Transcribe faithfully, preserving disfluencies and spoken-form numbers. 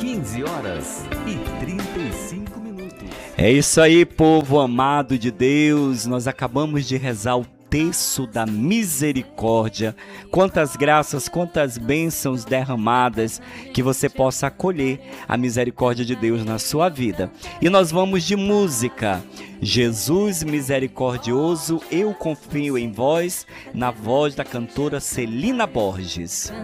quinze horas e trinta e cinco minutos. É isso aí, povo amado de Deus. Nós acabamos de rezar o terço da misericórdia. Quantas graças, quantas bênçãos derramadas, que você possa acolher a misericórdia de Deus na sua vida. E nós vamos de música. Jesus misericordioso, eu confio em vós, na voz da cantora Celina Borges.